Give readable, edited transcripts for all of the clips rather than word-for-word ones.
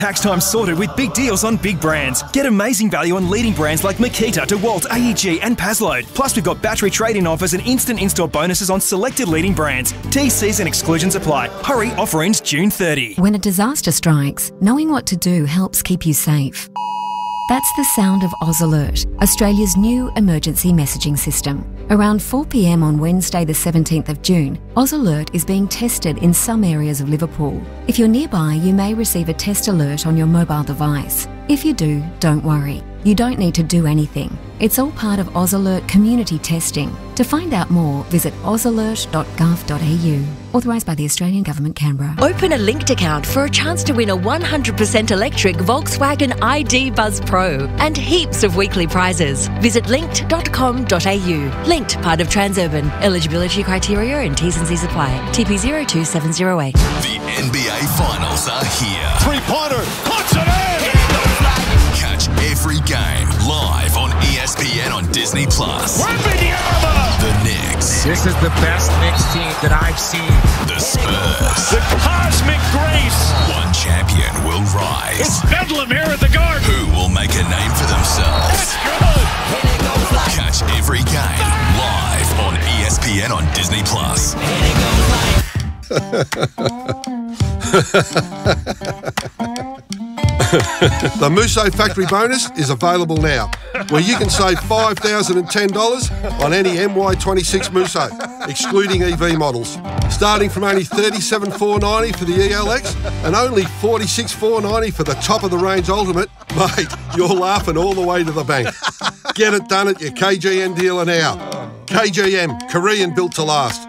Tax time sorted with big deals on big brands. Get amazing value on leading brands like Makita, DeWalt, AEG and Pazload. Plus we've got battery trade-in offers and instant install bonuses on selected leading brands. TCs and exclusions apply. Hurry, offer ends June 30. When a disaster strikes, knowing what to do helps keep you safe. That's the sound of Oz Alert, Australia's new emergency messaging system. Around 4 p.m. on Wednesday the 17th of June, Oz Alert is being tested in some areas of Liverpool. If you're nearby, you may receive a test alert on your mobile device. If you do, don't worry. You don't need to do anything. It's all part of Oz Alert community testing. To find out more, visit ozalert.gov.au. Authorised by the Australian Government, Canberra. Open a linked account for a chance to win a 100% electric Volkswagen ID Buzz Pro and heaps of weekly prizes. Visit linked.com.au. Linked, part of Transurban. Eligibility criteria and T's and C's apply. TP 02708. The NBA Finals are here. Three-pointer, puts it in! Catch every game live on ESPN on Disney+. The Knicks. This is the best Knicks team that I've seen. The Spurs. The cosmic grace. One champion will rise. It's Bedlam here at the Garden. Who will make a name for themselves? Catch every game live on ESPN on Disney+. The Musso Factory Bonus is available now, where you can save $5,010 on any MY26 Musso, excluding EV models. Starting from only $37,490 for the ELX and only $46,490 for the top-of-the-range Ultimate, mate, you're laughing all the way to the bank. Get it done at your KGM dealer now. KGM, Korean built to last.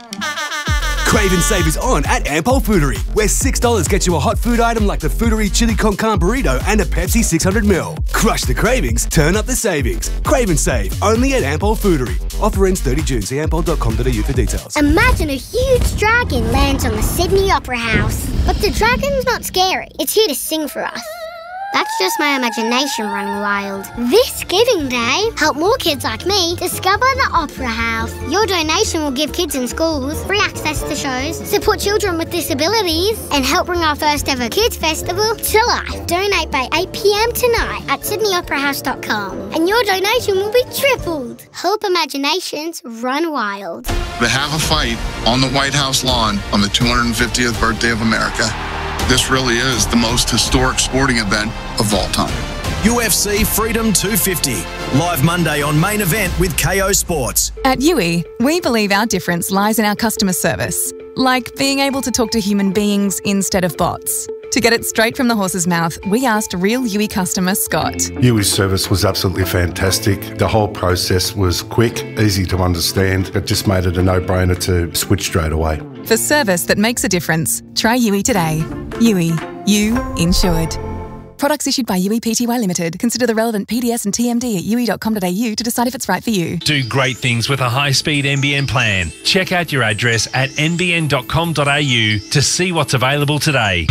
Crave and save is on at Ampol Foodery, where $6 gets you a hot food item like the Foodery Chili Con Carne Burrito and a Pepsi 600ml. Crush the cravings, turn up the savings. Crave and save, only at Ampol Foodery. Offer ends 30 June. See ampol.com.au for details. Imagine a huge dragon lands on the Sydney Opera House. But the dragon's not scary. It's here to sing for us. That's just my imagination running wild. This Giving Day, help more kids like me discover the Opera House. Your donation will give kids in schools free access to shows, support children with disabilities, and help bring our first ever Kids Festival to life. Donate by 8 p.m. tonight at sydneyoperahouse.com, and your donation will be tripled. Help imaginations run wild. To have a fight on the White House lawn on the 250th birthday of America. This really is the most historic sporting event of all time. UFC Freedom 250. Live Monday on Main Event with KO Sports. At Yui, we believe our difference lies in our customer service. Like being able to talk to human beings instead of bots. To get it straight from the horse's mouth, we asked real Yui customer Scott. Yui's service was absolutely fantastic. The whole process was quick, easy to understand. It just made it a no-brainer to switch straight away. For service that makes a difference, try Yui today. Yui, you insured. Products issued by Yui Pty Limited. Consider the relevant PDS and TMD at yui.com.au to decide if it's right for you. Do great things with a high-speed NBN plan. Check out your address at nbn.com.au to see what's available today.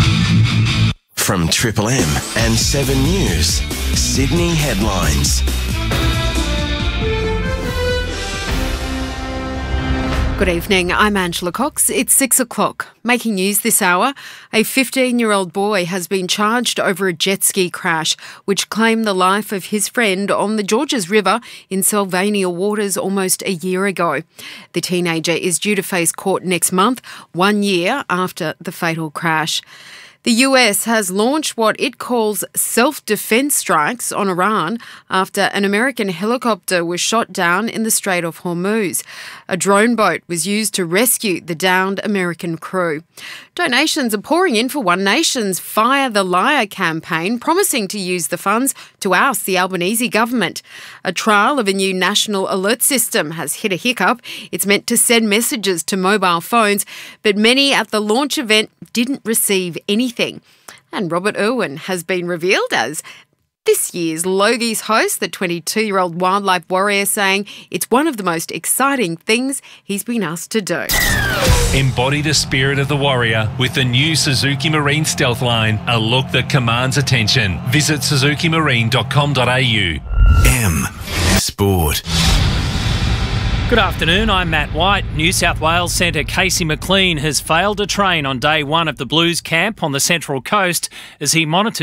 From Triple M and 7 News, Sydney headlines. Good evening, I'm Angela Cox. It's 6 o'clock. Making news this hour, a 15-year-old boy has been charged over a jet ski crash which claimed the life of his friend on the Georges River in Sylvania waters almost a year ago. The teenager is due to face court next month, 1 year after the fatal crash. The US has launched what it calls self-defense strikes on Iran after an American helicopter was shot down in the Strait of Hormuz. A drone boat was used to rescue the downed American crew. Donations are pouring in for One Nation's Fire the Liar campaign, promising to use the funds to oust the Albanese government. A trial of a new national alert system has hit a hiccup. It's meant to send messages to mobile phones, but many at the launch event didn't receive anything. And Robert Irwin has been revealed as this year's Logie's host, the 22-year-old wildlife warrior, saying it's one of the most exciting things he's been asked to do. Embody the spirit of the warrior with the new Suzuki Marine Stealth Line, a look that commands attention. Visit suzukimarine.com.au. M Sport. Good afternoon, I'm Matt White. New South Wales Centre Casey McLean has failed to train on day one of the Blues camp on the Central Coast as he monitors